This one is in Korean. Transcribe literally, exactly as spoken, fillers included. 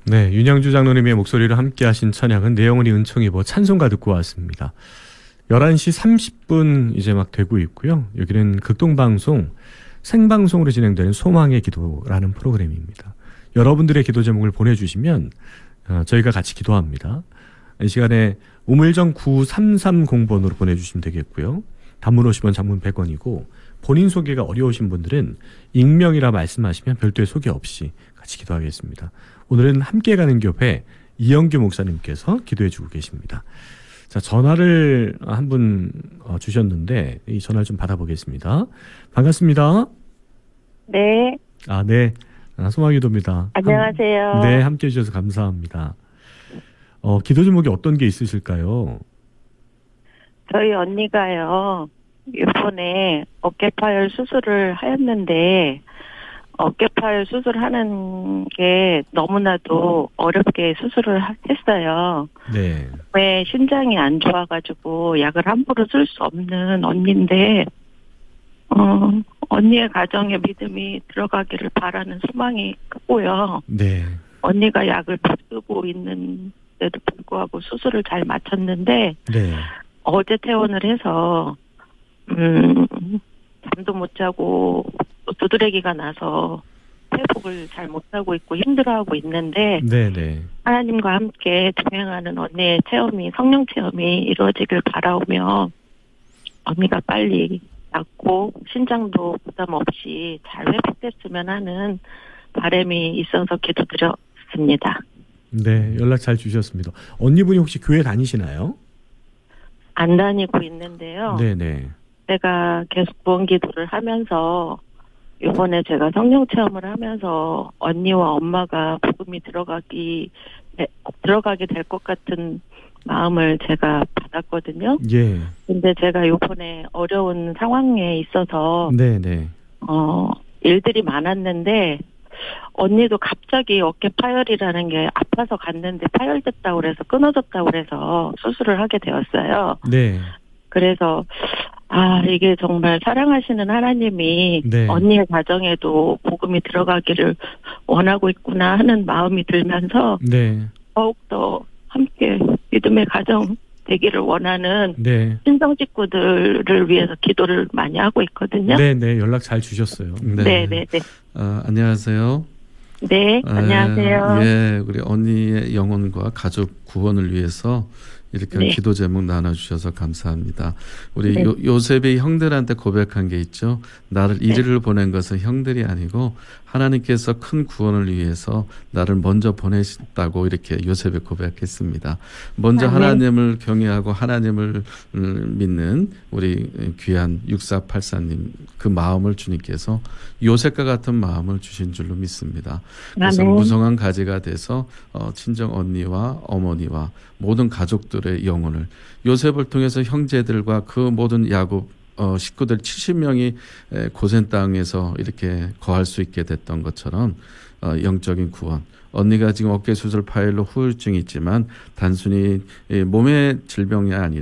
네, 윤양주 장로님의 목소리를 함께 하신 찬양은 내영은이 은총이보 찬송가 듣고 왔습니다. 열한 시 삼십 분 이제 막 되고 있고요. 여기는 극동방송 생방송으로 진행되는 소망의 기도라는 프로그램입니다. 여러분들의 기도 제목을 보내주시면 저희가 같이 기도합니다. 이 시간에 우물정 구삼삼공 번으로 보내주시면 되겠고요. 단문 오십 원, 장문 백 원이고 본인 소개가 어려우신 분들은 익명이라 말씀하시면 별도의 소개 없이 같이 기도하겠습니다. 오늘은 함께 가는 교회 이영규 목사님께서 기도해주고 계십니다. 자, 전화를 한 분 주셨는데 이 전화를 좀 받아보겠습니다. 반갑습니다. 네. 아, 네. 아, 소망기도입니다. 안녕하세요. 한, 네, 함께 해주셔서 감사합니다. 어, 기도 제목이 어떤 게 있으실까요? 저희 언니가요, 이번에 어깨 파열 수술을 하였는데, 어깨 파열 수술하는 게 너무나도 어렵게 수술을 했어요. 네. 왜 신장이 안 좋아가지고 약을 함부로 쓸 수 없는 언니인데, 어, 언니의 가정에 믿음이 들어가기를 바라는 소망이 크고요. 네. 언니가 약을 쓰고 있는데도 불구하고 수술을 잘 마쳤는데, 네. 어제 퇴원을 해서, 음, 잠도 못 자고, 두드러기가 나서 회복을 잘 못하고 있고 힘들어하고 있는데, 네네. 하나님과 함께 동행하는 언니의 체험이, 성령 체험이 이루어지길 바라오며, 언니가 빨리 낫고 신장도 부담 없이 잘 회복됐으면 하는 바람이 있어서 기도드렸습니다. 네, 연락 잘 주셨습니다. 언니분이 혹시 교회 다니시나요? 안 다니고 있는데요. 네네. 제가 계속 구원 기도를 하면서 이번에 제가 성령 체험을 하면서 언니와 엄마가 복음이 들어가기 들어가게 될 것 같은 마음을 제가 받았거든요. 예. 근데 제가 이번에 어려운 상황에 있어서 네네. 어 일들이 많았는데 언니도 갑자기 어깨 파열이라는 게 아파서 갔는데 파열됐다고 그래서 끊어졌다고 그래서 수술을 하게 되었어요. 네. 그래서 아 이게 정말 사랑하시는 하나님이 네. 언니의 가정에도 복음이 들어가기를 원하고 있구나 하는 마음이 들면서 네. 더욱더 함께 믿음의 가정 되기를 원하는 네. 친정 식구들을 위해서 기도를 많이 하고 있거든요. 네네. 연락 잘 주셨어요. 네. 네네네. 어, 안녕하세요. 네, 안녕하세요. 에, 예, 우리 언니의 영혼과 가족 구원을 위해서 이렇게 네. 기도 제목 나눠주셔서 감사합니다. 우리 네. 요, 요셉이 형들한테 고백한 게 있죠. 나를 네. 이리를 보낸 것은 형들이 아니고 하나님께서 큰 구원을 위해서 나를 먼저 보내셨다고 이렇게 요셉이 고백했습니다. 먼저 아멘. 하나님을 경외하고 하나님을 믿는 우리 귀한 육사팔사님 그 마음을 주님께서 요셉과 같은 마음을 주신 줄로 믿습니다. 그래서 아멘. 무성한 가지가 돼서 어, 친정 언니와 어머니와 모든 가족들의 영혼을 요셉을 통해서 형제들과 그 모든 야곱 어, 식구들 칠십 명이 고센 땅에서 이렇게 거할 수 있게 됐던 것처럼 어, 영적인 구원. 언니가 지금 어깨 수술 파열로 후유증이 있지만 단순히 몸의 질병이 아니라